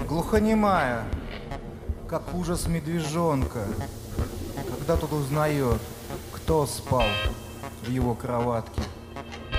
глухонемая, как ужас медвежонка, когда тот узнает, кто спал в его кроватке.